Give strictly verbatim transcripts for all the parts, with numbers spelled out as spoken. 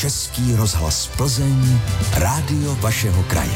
Český rozhlas Plzeň, rádio vašeho kraje.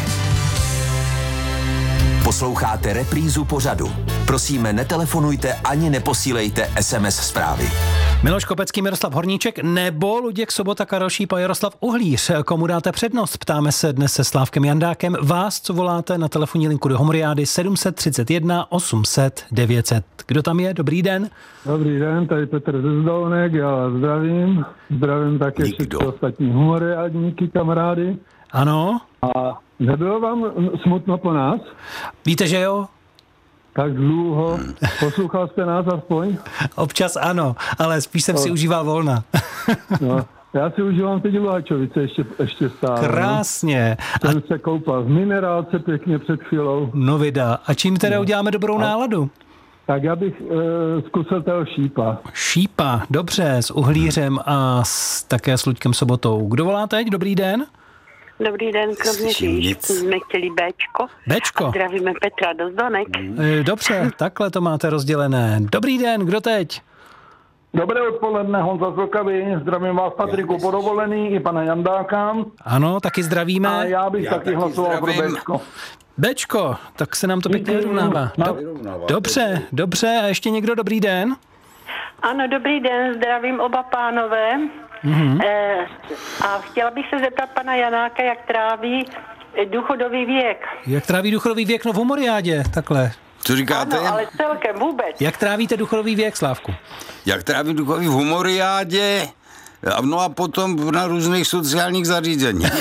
Posloucháte reprízu pořadu. Prosíme, netelefonujte ani neposílejte es em es zprávy. Miloš Kopecký, Miroslav Horníček nebo Luděk Sobota, Karel Šípa, Jaroslav Uhlíř. Komu dáte přednost? Ptáme se dnes se Slávkem Jandákem. Vás, co voláte na telefonní linku do Homoriády sedm tři jedna osm set devět set. Kdo tam je? Dobrý den. Dobrý den, tady Petr ze Zdolnek, já vás zdravím. Zdravím také všechny ostatní humoriádníky, kamarády. Ano. A nebylo vám smutno po nás? Víte, že jo? Tak dlouho. Poslouchal jste nás aspoň? Občas ano, ale spíš jsem no. si užíval volna. No, já si užívám teď Luhačovice ještě, ještě stále. Krásně. No. Jsem a... se koupal v minerálce pěkně před chvílou. No vida. A čím teda no. uděláme dobrou a... náladu? Tak já bych e, zkusil toho Šípa. Šípa, dobře, s Uhlířem a s, také s Luďkem Sobotou. Kdo volá teď? Dobrý den. Dobrý den, kromě říš, jsme chtěli Béčko. Béčko. A zdravíme Petra do Zdonek. Dobře, takhle to máte rozdělené. Dobrý den, kdo teď? Dobré odpoledne, Honza z Vlkavy. Zdravím vás, Patriku, po dovolený i pana Jandáka. Ano, taky zdravíme. A já bych já taky, taky hlasoval zdravím. Pro Béčko. Béčko, tak se nám to pěkně vyrovnává. Do, dobře, dobře. A ještě někdo? Dobrý den. Ano, dobrý den, zdravím oba pánové. Mm-hmm. E, a chtěla bych se zeptat pana Janáka, jak tráví důchodový věk. Jak tráví důchodový věk? No v Homoriádě, takhle. Co říkáte? Ano, ale celkem vůbec. Jak trávíte důchodový věk, Slávku? Jak trávím důchodový v Homoriádě? No a potom na různých sociálních zařízeních.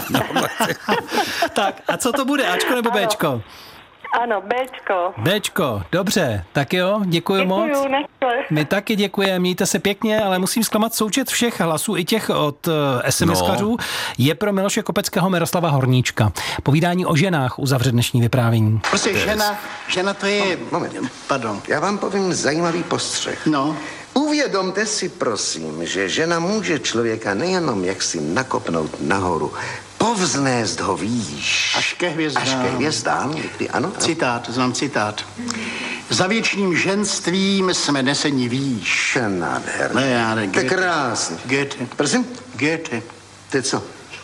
Tak, a co to bude, Ačko nebo Béčko? Ano, Béčko. Béčko, dobře, tak jo, děkuji, děkuji moc. Nechce. My taky děkujeme, mějte se pěkně, ale musím zklamat součet všech hlasů, i těch od uh, SMSkařů. No. Je pro Miloše Kopeckého, Miroslava Horníčka. Povídání o ženách uzavře dnešní vyprávění. Prostě žena, žena to je... Moment, pardon. Já vám povím zajímavý postřeh. No. Uvědomte si, prosím, že žena může člověka nejenom jaksi nakopnout nahoru, povznést ho výš. Až ke hvězdám. Až ke hvězdám, někdy ano. Citát, znám citát. Za věčným ženstvím jsme neseni výš. Nádherný. Ne, já ne, to je krásný. Goethe. Prosím? Goethe. To je co?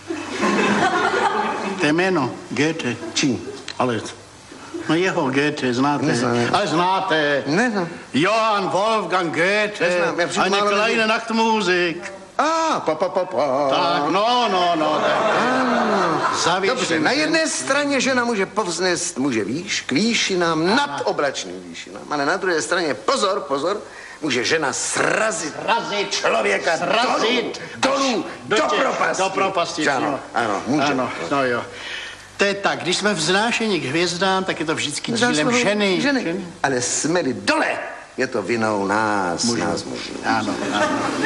To je jméno, Goethe. Čí? Ale... No jeho Goethe, znáte. Neznám. Ale znáte. Neznám. Johann Wolfgang Goethe. Neznám. Eine kleine Nachtmusik. A, pa, pa, pa, pa. Tak, no, no, no. Tak. Dobře, na jedné straně žena může povznést muže výš, k výšinám, nad oblačným výšinám. Ale na druhé straně, pozor, pozor, může žena srazit, srazit člověka srazit dolů, do, do propasti. Do propasti, ano, ano, může. Ano, no jo. To je tak, když jsme vznášeni k hvězdám, tak je to vždycky dílem ženy. ženy. ženy. Ale jsme-li dole, je to vinou nás, Můžu. nás mužů. Ano, ano.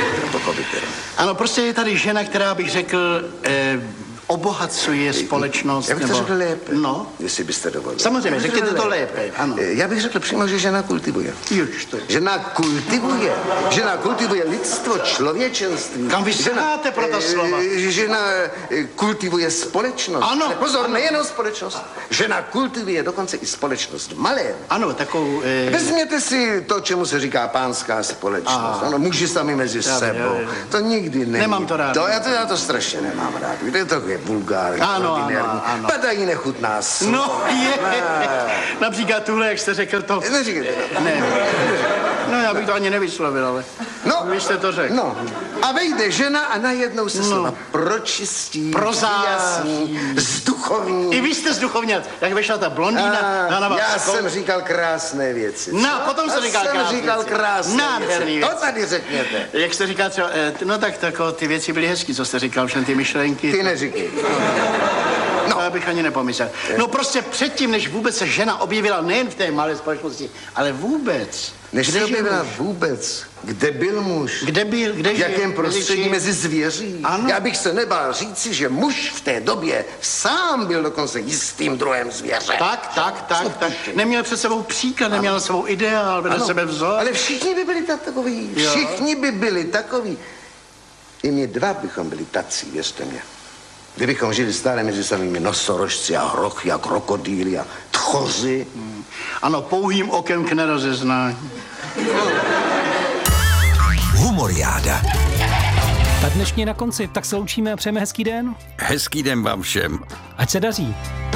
Ano, prostě je tady žena, která bych řekl, eh, obohacuje společnost. Já bych nebo... to řekl lépe, no. jestli byste dovolili. Samozřejmě, řekněte to lépe. Ano. Já bych řekl přímo, že žena kultivuje. Juž to je. Žena kultivuje. Žena kultivuje lidstvo, člověčenství. Kam vy znáte pro ta slova? Žena kultivuje společnost. Ano. Ale pozor, ano. nejenom společnost. Žena kultivuje dokonce i společnost malé. Ano, takovou... Eh... Vezměte si to, čemu se říká pánská společnost. Ano, muži sami mezi já, sebou. Já, já. To nikdy není. Nemám to rád. To, já, to, já to strašně nemám rád. Víte, to je vulgární, ano, ordinární. Ano, ano. Padají nechutná slova. No je. Například tuhle, jak jste řekl to. Neříkejte to. Ne. No já bych to ani nevyslovil, ale no, vy jste to řekl. No. A vejde žena a najednou se no. slova pročistí, prozáří, zduchovní. I vy jste zduchovněl. Jak vyšla ta blondýna. A, na já zkou... jsem říkal krásné věci. No, potom jste říkal krásné jsem říkal krásné věci. věci. To tady řekněte. Jak jste říkal třeba, no tak tako, ty věci byly hezký, co jste říkal, všem ty myšlenky. Ty neříkej. No. To bych ani nepomyslel. No prostě předtím, než vůbec se žena objevila nejen v té malé společnosti, ale vůbec. Než se objevila vůbec, kde byl muž? Kde byl, kde v jakém prostředí mezi zvěří? Ano. Já bych se nebál říci, že muž v té době sám byl dokonce jistým druhem zvěře. Tak, tak, tak, tak. Neměl před sebou příklad, neměl svou ideál, vedle sebe vzor. Ale všichni by byli takoví, všichni by byli takoví. I my dva bychom byli tací, věřte mě. Kdybychom žili stále mezi samými nosorožci a hrochy a krokodýly a tchoři. Hmm. Ano, pouhým okem k nerozeznání. Humoriáda. Tak dnešní na konci, tak se loučíme a přejeme hezký den. Hezký den vám všem. Ať se daří.